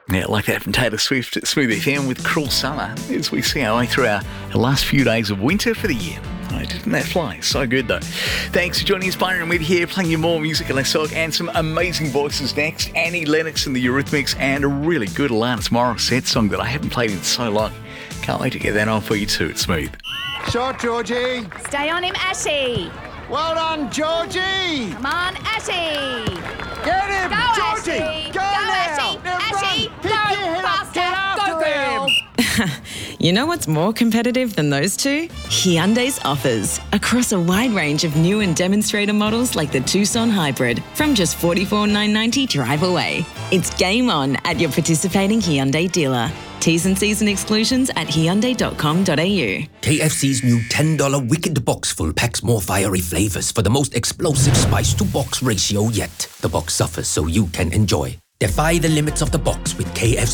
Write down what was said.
Yeah, like that from Taylor Swift at Smooth FM with Cruel Summer as we see our way through our last few days of winter for the year. Oh, didn't that fly? So good, though. Thanks for joining us, Byron and Weed here, playing you more music and less talk, and some amazing voices next. Annie Lennox and the Eurythmics, and a really good Alanis Morissette song that I haven't played in so long. Can't wait to get that on for you too. It's Smooth. Shot, Georgie. Stay on him, Ashy. Well done, Georgie. Come on, Ashy. Get him, Go, Georgie. Ashy. Go Go, now. Ashy. Now Ashy, run. go Pick your head up. faster. Get after Go, girl. him. You know what's more competitive than those two? Hyundai's offers. Across a wide range of new and demonstrator models like the Tucson Hybrid from just $44,990 drive away. It's game on at your participating Hyundai dealer. T's and C's and exclusions at Hyundai.com.au. KFC's new $10 Wicked Box full packs more fiery flavors for the most explosive spice to box ratio yet. The box suffers so you can enjoy. Defy the limits of the box with KFC.